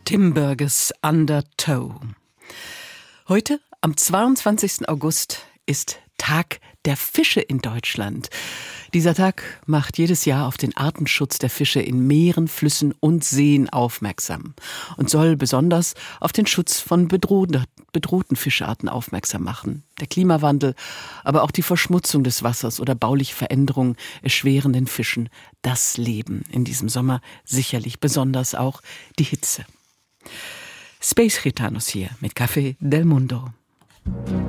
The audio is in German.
Tim Burgess Undertow. Heute, am 22. August, ist Tag der Fische in Deutschland. Dieser Tag macht jedes Jahr auf den Artenschutz der Fische in Meeren, Flüssen und Seen aufmerksam und soll besonders auf den Schutz von bedrohten Fischarten aufmerksam machen. Der Klimawandel, aber auch die Verschmutzung des Wassers oder bauliche Veränderungen erschweren den Fischen das Leben. In diesem Sommer sicherlich besonders auch die Hitze. Space Gitanos hier mit Café del Mundo.